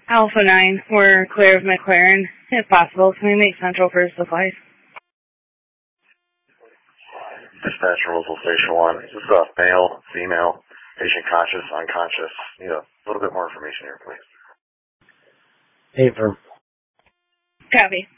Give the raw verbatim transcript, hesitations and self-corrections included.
Alpha nine, we're clear of McLaren. If possible, can we make Central first supplies? Dispatcher, Roseville Station one. Is this a male, female, patient conscious, unconscious? Need a little bit more information here, please. Affirm. Copy.